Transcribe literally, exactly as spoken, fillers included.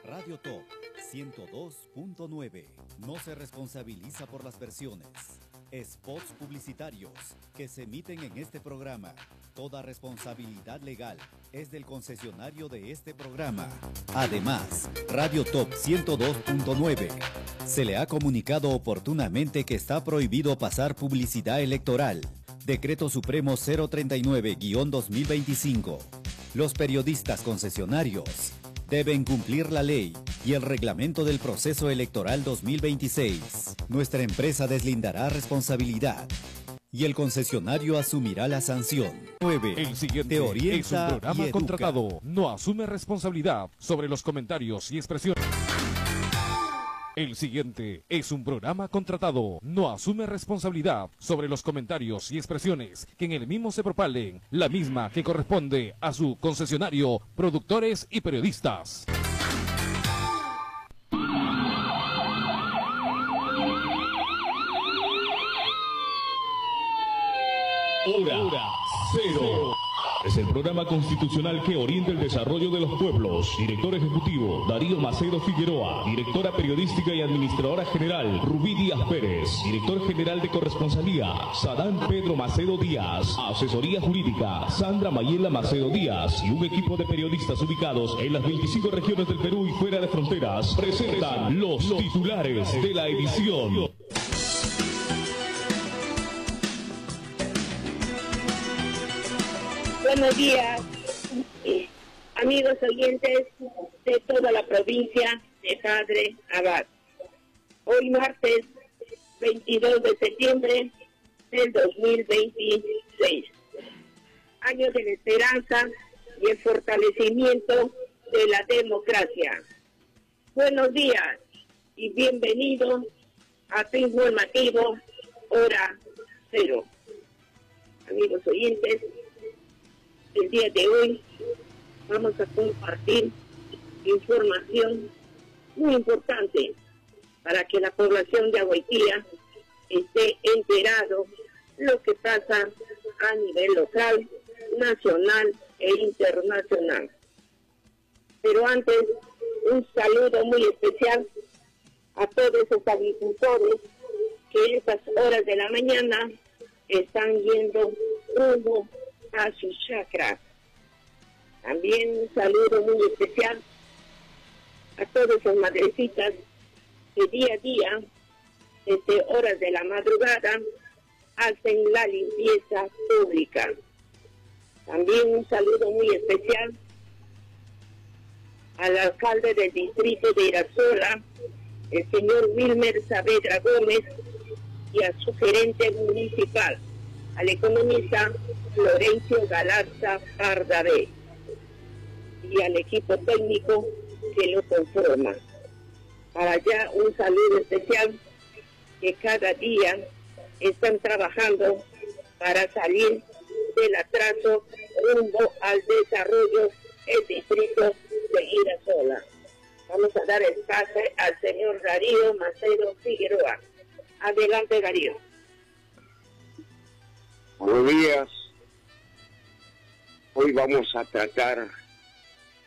Radio Top ciento dos punto nueve no se responsabiliza por las versiones, spots publicitarios que se emiten en este programa. Toda responsabilidad legal es del concesionario de este programa. Además, Radio Top ciento dos punto nueve se le ha comunicado oportunamente que está prohibido pasar publicidad electoral. Decreto Supremo cero treinta y nueve guión dos mil veinticinco. Los periodistas concesionarios deben cumplir la ley y el reglamento del proceso electoral dos mil veintiséis. Nuestra empresa deslindará responsabilidad y el concesionario asumirá la sanción. nueve. El siguiente es un programa contratado. No asume responsabilidad sobre los comentarios y expresiones. El siguiente es un programa contratado. No asume responsabilidad sobre los comentarios y expresiones que en el mismo se propalen, la misma que corresponde a su concesionario, productores y periodistas. Hora Cero. Es el programa constitucional que orienta el desarrollo de los pueblos. Director ejecutivo, Darío Macedo Figueroa. Directora periodística y administradora general, Rubí Díaz Pérez. Director general de corresponsalía, Sadán Pedro Macedo Díaz. Asesoría jurídica, Sandra Mayela Macedo Díaz. Y un equipo de periodistas ubicados en las veinticinco regiones del Perú y fuera de fronteras presentan los titulares de la edición. Buenos días, eh, amigos oyentes de toda la provincia de Padre Abad. Hoy martes veintidós de septiembre del dos mil veintiséis, año de la esperanza y el fortalecimiento de la democracia. Buenos días y bienvenidos a tu informativo Hora Cero. Amigos oyentes, el día de hoy vamos a compartir información muy importante para que la población de Agüitía esté enterado de lo que pasa a nivel local, nacional e internacional. Pero antes, un saludo muy especial a todos esos agricultores que en estas horas de la mañana están yendo rumbo a sus chacras. También un saludo muy especial a todas esas madrecitas que día a día, desde horas de la madrugada, hacen la limpieza pública. También un saludo muy especial al alcalde del distrito de Irasola, el señor Wilmer Saavedra Gómez, y a su gerente municipal, al economista Florencio Galarza Pardavé, y al equipo técnico que lo conforma. Para allá un saludo especial, que cada día están trabajando para salir del atraso rumbo al desarrollo del distrito de Irasola. Vamos a dar el pase al señor Darío Macedo Figueroa. Adelante, Darío. Buenos días. Hoy vamos a tratar